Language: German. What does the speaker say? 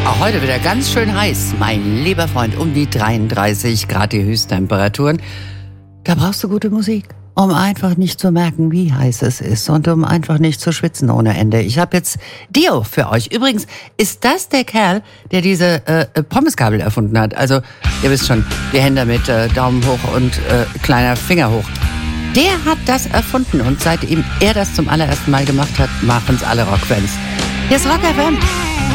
Auch heute wieder ganz schön heiß, mein lieber Freund, um die 33 Grad die Höchsttemperaturen. Da brauchst du gute Musik, um einfach nicht zu merken, wie heiß es ist und um einfach nicht zu schwitzen ohne Ende. Ich habe jetzt Dio für euch. Übrigens ist das der Kerl, der diese Pommesgabel erfunden hat. Also ihr wisst schon, die Hände mit Daumen hoch und kleiner Finger hoch. Der hat das erfunden und seitdem er das zum allerersten Mal gemacht hat, machen es alle Rockfans. Hier ist Rock FM.